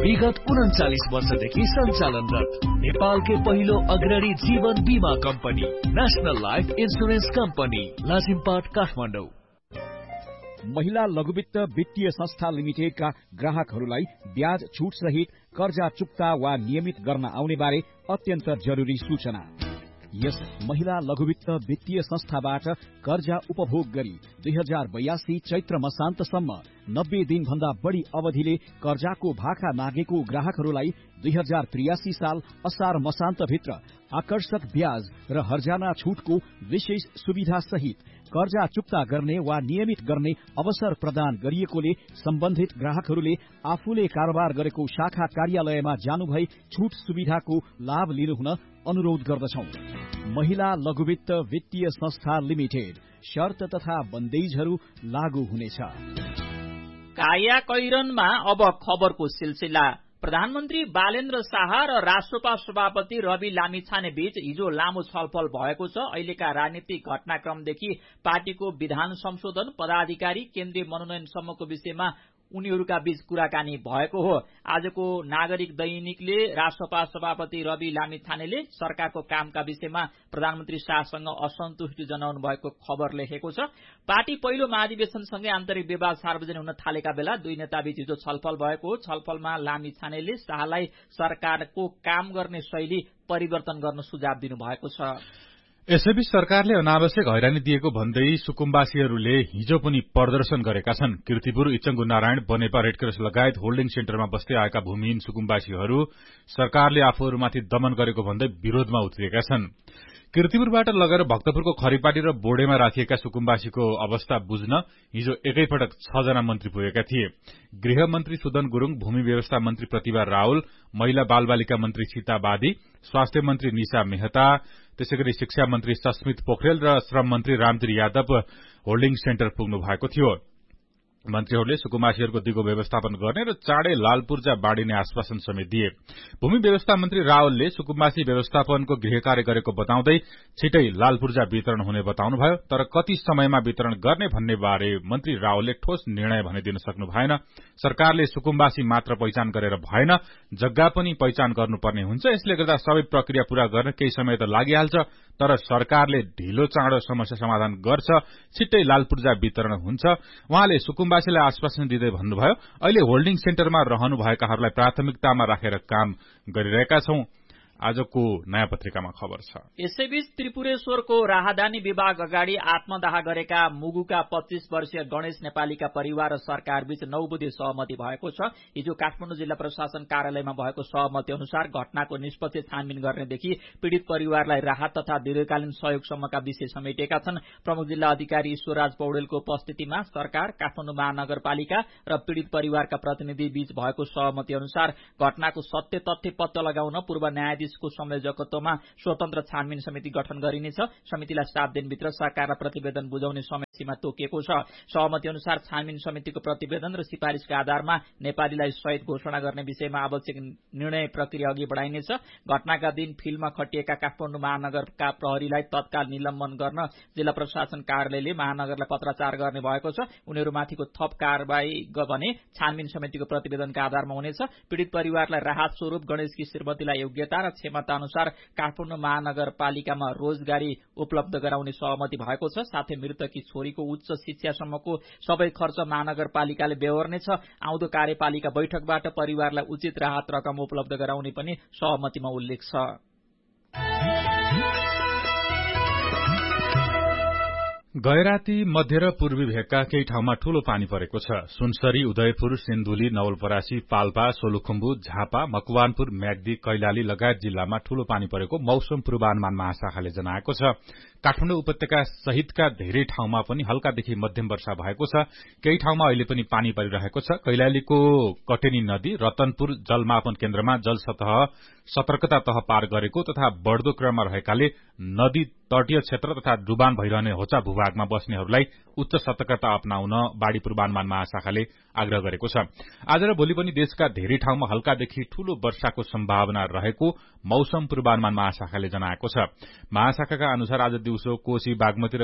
विगत 39 वर्षदेखि सञ्चालनरत नेपालकै पहिलो अग्रणी जीवन बीमा company national life insurance company Lazimpat Kathmandu. महिला लघुवित्त वित्तीय संस्था लिमिटेडका ग्राहकहरूलाई ब्याज छुट सहित कर्जा चुक्ता वा नियमित गर्न आउने बारे अत्यन्त जरुरी सूचना। यस महिला लघुवित्त वित्तीय संस्थाबाट कर्जा उपभोग गरी 2082 चैत्र मसान्तसम्म 90 दिनभन्दा बढ़ी अवधिले कर्जाको भाका मागेको ग्राहकहरूलाई 2083 साल असार मसान्तभित्र आकर्षक ब्याज र हर्जाना छुटको विशेष सुविधा सहित कर्जा चुक्ता गर्ने वा नियमित गर्ने अवसर प्रदान गरिएकोले सम्बन्धित ग्राहकहरूले आफूले कारोबार गरेको शाखा कार्यालयमा जानुभई छुट सुविधाको लाभ लिनुहुन अनुरोध गर्दछौं। महिला लघुवित्त वित्तीय संस्था लिमिटेड शर्त तथा बन्देजहरू लागू हुनेछ। काया कैरनमा अब खबरको सिलसिला। प्रधानमन्त्री बालेन्द्र शाह र राष्ट्रपा सभापति रवि लामिछाने बीच हिजो लामो छलफल भएको छ। अहिलेका राजनीतिक घटनाक्रमदेखि पार्टीको विधान संशोधन, पदाधिकारी, केन्द्रीय मनोनयनसम्मको विषयमा उनीहरूका बीच कुराकानी भएको हो। आजको नागरिक दैनिकले राष्ट्रपा सभापति रवि लामिछानेले सरकारको कामका विषयमा प्रधानमन्त्री शाहसँग असन्तुष्टि जनाउनु भएको खबर लेखेको छ। पार्टी पहिलो महाधिवेशनसँगै आन्तरिक विवाद सार्वजनिक हुन थालेका बेला दुई नेताबीच हिजो छलफल भएको हो। छलफलमा लामिछानेले शाहलाई सरकारको काम गर्ने शैली परिवर्तन गर्न सुझाव दिनुभएको छ। यसैबीच सरकारले अनावश्यक हैरानी दिएको भन्दै सुकुम्बासीहरूले हिजो पनि प्रदर्शन गरेका छन्। कीर्तिपुर, इचंगु नारायण, बनेपा, रेडक्रस लगायत होल्डिङ सेन्टरमा बस्दै आएका भूमिहीन सुकुम्बासीहरू सरकारले आफूहरूमाथि दमन गरेको भन्दै विरोधमा उत्रिएका छन्। कीर्तिपुरबाट लगेर भक्तपुरको खरिपाटी र बोडेमा राखिएका सुकुम्बासीको अवस्था बुझ्न हिजो एकैपटक 6 जना मन्त्री पुगेका थिए। गृह मन्त्री सुदन गुरूङ, भूमि व्यवस्था मन्त्री प्रतिभा राउल, महिला बालबालिका मन्त्री सीता बादी, स्वास्थ्य मन्त्री निशा मेहता, त्यसैगरी शिक्षा मन्त्री सस्मित पोखरेल र श्रम मन्त्री रामतिर यादव होल्डिङ सेन्टर पुग्नु भएको थियो। मन्त्रीहरूले सुकुम्बासीहरूको दिगो व्यवस्थापन गर्ने र चाँडै लाल पूर्जा बाँडिने आश्वासन समेत दिए। भूमि व्यवस्था मन्त्री रावलले सुकुम्बासी व्यवस्थापनको गृह कार्य गरेको बताउँदै छिटै लाल पूर्जा वितरण हुने बताउनुभयो। तर कति समयमा वितरण गर्ने भन्ने बारे मन्त्री रावलले ठोस निर्णय भने दिन सक्नु भएन। सरकारले सुकुम्बासी मात्र पहिचान गरेर भएन, जग्गा पनि पहिचान गर्नुपर्ने हुन्छ। यसले गर्दा सबै प्रक्रिया पूरा गर्न केही समय त लागिहाल्छ, तर सरकारले ढिलो चाँडो समस्या समाधान गर्छ, छिट्टै लाल पूर्जा वितरण हुन्छ। उहाँले सुकुम्बासीलाई आश्वासन दिँदै भन्नुभयो, अहिले होल्डिङ सेन्टरमा रहनुभएकाहरूलाई प्राथमिकतामा राखेर काम गरिरहेका छौं। आजको नयाँ पत्रिकामा खबर छ। यसैबीच त्रिपुरेश्वरको राहदानी विभाग अगाडि आत्मदाह गरेका मुगुका 25 वर्षीय गणेश नेपालीका परिवार र सरकारबीच 9 बुँदे सहमति भएको छ। हिजो काठमाडौँ जिल्ला प्रशासन कार्यालयमा भएको सहमति अनुसार घटनाको निष्पक्ष छानबिन गर्नेदेखि पीड़ित परिवारलाई राहत तथा दीर्घकालीन सहयोगसम्मका विषय समेटेका छन्। प्रमुख जिल्ला अधिकारी ईश्वरराज पौडेलको उपस्थितिमा सरकार, काठमाडौँ महानगरपालिका र पीड़ित परिवारका प्रतिनिधि बीच भएको सहमति अनुसार घटनाको सत्य तथ्य पत्ता लगाउन पूर्व न्यायाधीश को संयोजकत्वमा स्वतन्त्र छानबिन समिति गठन गरिनेछ। समितिलाई 7 दिनभित्र सरकारलाई प्रतिवेदन बुझाउने समय सीमा तोकिएको छ। सहमति अनुसार छानबिन समितिको प्रतिवेदन र सिफारिशका आधारमा नेपालीलाई शहीद घोषणा गर्ने विषयमा आवश्यक निर्णय प्रक्रिया अघि बढाइनेछ। घटनाका दिन फिल्डमा खटिएका काठमाडौँ महानगरका प्रहरीलाई तत्काल निलम्बन गर्न जिल्ला प्रशासन कार्यालयले महानगरलाई पत्राचार गर्ने भएको छ। उनीहरूमाथिको थप कारबाही भने छानबिन समितिको प्रतिवेदनका आधारमा हुनेछ। पीड़ित परिवारलाई राहत स्वरूप गणेशकी श्रीमतीलाई योग्यता र क्षमता अनुसार काठमाडौँ महानगरपालिकामा रोजगारी उपलब्ध गराउने सहमति भएको छ। साथै मृतककी छोरीको उच्च शिक्षासम्मको सबै खर्च महानगरपालिकाले बेहोर्नेछ। आउँदो कार्यपालिका बैठकबाट परिवारलाई उचित राहत रकम उपलब्ध गराउने पनि सहमतिमा उल्लेख छ। गैराती मध्य र पूर्वी भेगका केही ठाउँमा ठूलो पानी परेको छ। सुनसरी, उदयपुर, सिन्धुली, नवलपरासी, पाल्पा, सोलुखुम्बु, झापा, मकवानपुर, म्याग्दी, कैलाली लगायत जिल्लामा ठूलो पानी परेको मौसम पूर्वानुमान महाशाखाले जनाएको छ। काठमाडौँ उपत्यका सहितका धेरै ठाउँमा पनि हल्कादेखि मध्यम वर्षा भएको छ। केही ठाउँमा अहिले पनि पानी परिरहेको छ। कैलालीको कटेनी नदी रतनपुर जलमापन केन्द्रमा जलसतह सतर्कता तह पार गरेको तथा बढ्दो क्रममा रहेकाले नदी तटीय क्षेत्र तथा डुबान भइरहने होचा भूभागमा बस्नेहरूलाई उच्च सतर्कता अपनाउन बाढ़ी पूर्वानुमान महाशाखाले आग्रह गरेको छ। आज र भोलि पनि देशका धेरै ठाउँमा हल्कादेखि ठूलो वर्षाको सम्भावना रहेको मौसम पूर्वानुमान महाशाखाले जनाएको छ। महाशाखाका अनुसार आज दिउँसो कोशी, बागमती र